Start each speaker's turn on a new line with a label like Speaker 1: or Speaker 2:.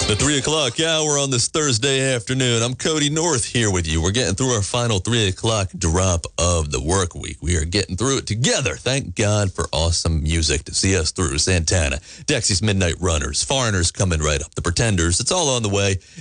Speaker 1: The 3 o'clock hour on this Thursday afternoon. I'm Cody North here with you. We're getting through our final 3 o'clock drop of the work week. We are getting through it together. Thank God for awesome music to see us through. Santana, Dexy's Midnight Runners, Foreigners coming right up, The Pretenders. It's all on the way.